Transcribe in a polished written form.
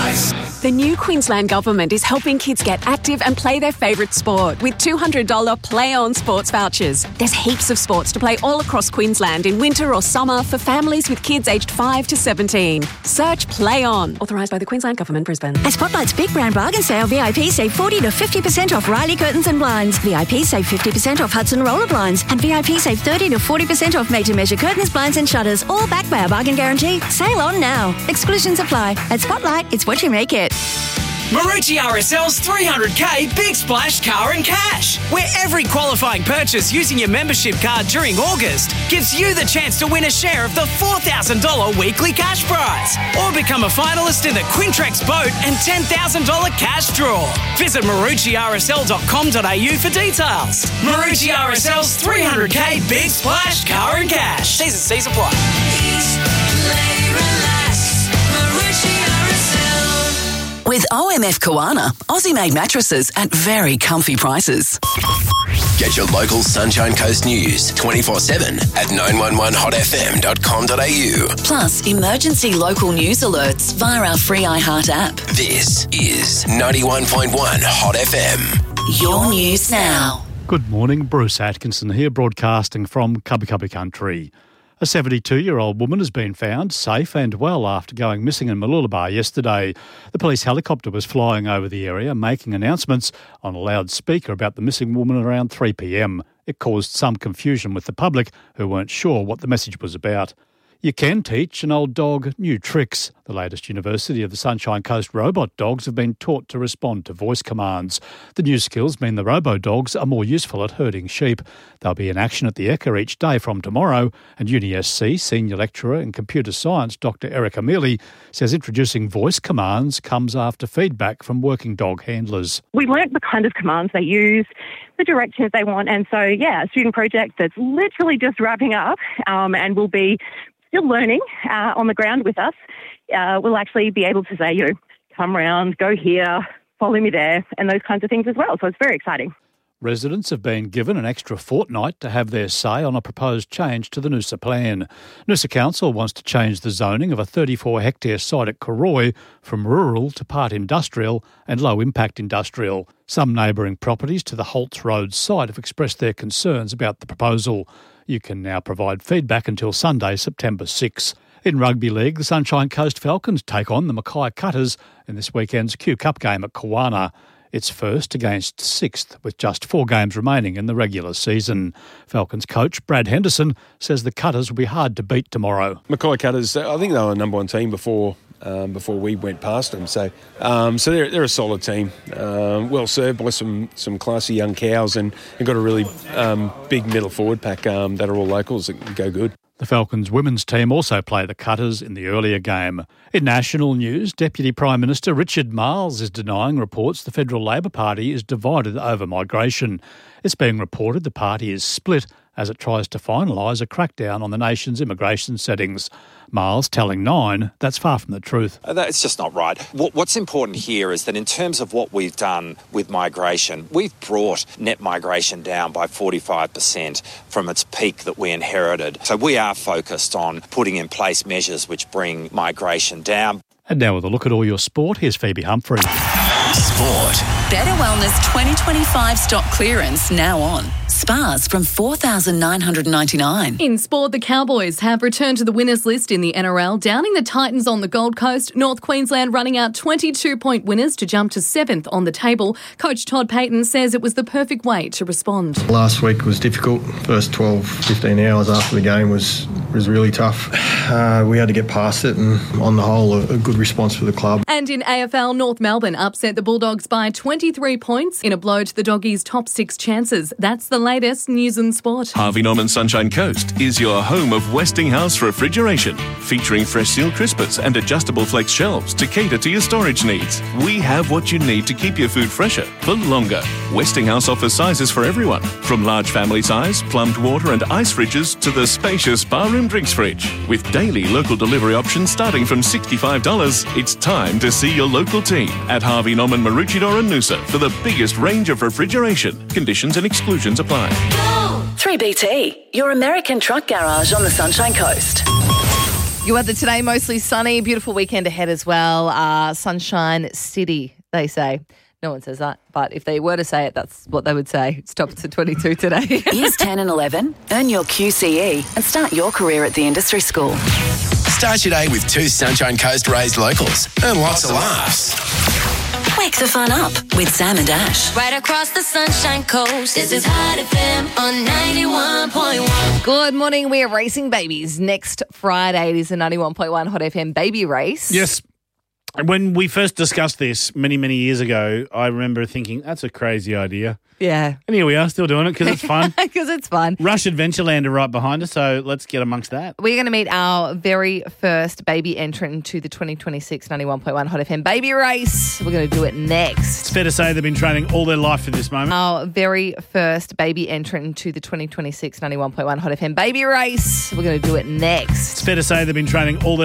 Ice. The new Queensland Government is helping kids get active and play their favourite sport with $200 Play On sports vouchers. There's heaps of sports to play all across Queensland in winter or summer for families with kids aged 5 to 17. Search Play On. Authorised by the Queensland Government, Brisbane. At Spotlight's Big Brand Bargain Sale, VIP save 40 to 50% off Riley Curtains and Blinds. VIP save 50% off Hudson Roller Blinds. And VIP save 30 to 40% off made-to-measure curtains, blinds and shutters. All backed by our bargain guarantee. Sale on now. Exclusions apply. At Spotlight, it's what you make it. Marucci RSL's 300k Big Splash Car and Cash, where every qualifying purchase using your membership card during August gives you the chance to win a share of the $4,000 weekly cash prize, or become a finalist in the Quintrex boat and $10,000 cash draw. Visit maruccirsl.com.au for details. Marucci RSL's 300k Big Splash Car and Cash. T's and C's apply. With OMF Kawana, Aussie-made mattresses at very comfy prices. Get your local Sunshine Coast news 24/7 at 911hotfm.com.au. Plus, emergency local news alerts via our free iHeart app. This is 91.1 Hot FM. Your news now. Good morning, Bruce Atkinson here, broadcasting from Cubby Cubby Country. A 72-year-old woman has been found safe and well after going missing in Mooloolaba yesterday. The police helicopter was flying over the area, making announcements on a loudspeaker about the missing woman around 3 p.m. It caused some confusion with the public, who weren't sure what the message was about. You can teach an old dog new tricks. The latest University of the Sunshine Coast robot dogs have been taught to respond to voice commands. The new skills mean the robo-dogs are more useful at herding sheep. They'll be in action at the Ekka each day from tomorrow, and UniSC Senior Lecturer in Computer Science Dr Erica Mealy says introducing voice commands comes after feedback from working dog handlers. We learnt the kind of commands they use, the directions they want, and so, a student project that's literally just wrapping up and will be still learning on the ground with us. We'll actually be able to say, come round, go here, follow me there, and those kinds of things as well. So it's very exciting. Residents have been given an extra fortnight to have their say on a proposed change to the Noosa plan. Noosa Council wants to change the zoning of a 34-hectare site at Koroy from rural to part industrial and low-impact industrial. Some neighbouring properties to the Holtz Road site have expressed their concerns about the proposal. You can now provide feedback until Sunday, September 6. In Rugby League, the Sunshine Coast Falcons take on the Mackay Cutters in this weekend's Q Cup game at Kawana. It's first against sixth, with just 4 games remaining in the regular season. Falcons coach Brad Henderson says the Cutters will be hard to beat tomorrow. Mackay Cutters, I think they were the number one team before we went past them. So they're a solid team, well served by some classy young cows, and got a really big middle forward pack that are all locals that can go good. The Falcons women's team also play the Cutters in the earlier game. In national news, Deputy Prime Minister Richard Marles is denying reports the Federal Labor Party is divided over migration. It's being reported the party is split as it tries to finalise a crackdown on the nation's immigration settings. Marles telling Nine that's far from the truth. That's just not right. What's important here is that in terms of what we've done with migration, we've brought net migration down by 45% from its peak that we inherited. So we are focused on putting in place measures which bring migration down. And now with a look at all your sport, here's Phoebe Humphrey. Sport. Better Wellness 2025 stock clearance now on. Spas from $4,999. In sport, the Cowboys have returned to the winners list in the NRL, downing the Titans on the Gold Coast. North Queensland running out 22-point winners to jump to 7th on the table. Coach Todd Payton says it was the perfect way to respond. Last week was difficult. First 12, 15 hours after the game was really tough. We had to get past it, and on the whole, a good response for the club. And in AFL, North Melbourne upset the Bulldogs by 23 points in a blow to the Doggies' top 6 chances. That's the latest news and sport. Harvey Norman Sunshine Coast is your home of Westinghouse refrigeration, featuring fresh seal crispers and adjustable flex shelves to cater to your storage needs. We have what you need to keep your food fresher for longer. Westinghouse offers sizes for everyone, from large family size, plumbed water and ice fridges to the spacious barroom drinks fridge. With daily local delivery options starting from $65, it's time to see your local team at Harvey Norman Maroochydore and Noosa for the biggest range of refrigeration. Conditions and exclusions apply. 3BT, your American truck garage on the Sunshine Coast. Your weather today, mostly sunny. Beautiful weekend ahead as well. Sunshine City, they say. No one says that, but if they were to say it, that's what they would say. It's topped to 22 today. Years 10 and 11, earn your QCE and start your career at the industry school. Start your day with 2 Sunshine Coast raised locals. Earn lots of laughs. Wake the fun up with Sam and Ash. Right across the Sunshine Coast, this is Hot FM on 91.1. Good morning. We are racing babies. Next Friday, it is the 91.1 Hot FM baby race. Yes. When we first discussed this many, many years ago, I remember thinking, that's a crazy idea. Yeah. And here we are, still doing it because it's fun. Because it's fun. Rush Adventureland are right behind us, so let's get amongst that. We're going to meet our very first baby entrant to the 2026 91.1 Hot FM baby race. We're going to do it next. It's fair to say they've been training all their life for this moment. Our very first baby entrant to the 2026 91.1 Hot FM baby race. We're going to do it next. It's fair to say they've been training all their